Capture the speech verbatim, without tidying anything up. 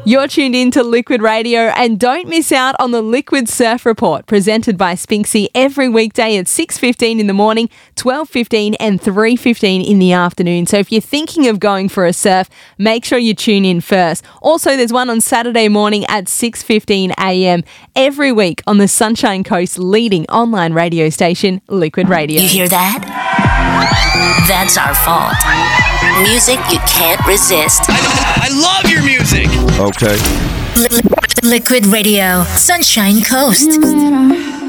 You're tuned in to Liquid Radio, and don't miss out on the Liquid Surf Report presented by Spinksy every weekday at six fifteen in the morning, twelve fifteen and three fifteen in the afternoon. So if you're thinking of going for a surf, make sure you tune in first. Also, there's one on Saturday morning at six fifteen a m every week on the Sunshine Coast's leading online radio station, Liquid Radio. You hear that? That's our fault. Music you can't resist. I, I love your music. Okay. Li- Liquid Radio, Sunshine Coast.